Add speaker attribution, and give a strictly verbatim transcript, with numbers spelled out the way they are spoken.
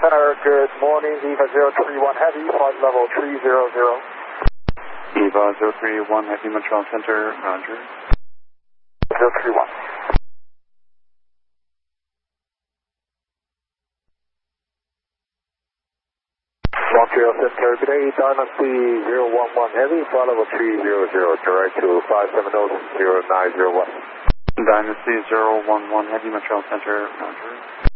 Speaker 1: Center, good morning. Eva zero three one Heavy, flight level three zero zero.
Speaker 2: Eva zero three one Heavy, Montreal Center, roger.
Speaker 1: zero three one. Montreal Center, good day. Dynasty zero one one Heavy, flight level three zero zero, direct to five seven zero zero nine zero one.
Speaker 2: Dynasty zero one one Heavy, Montreal Center, roger.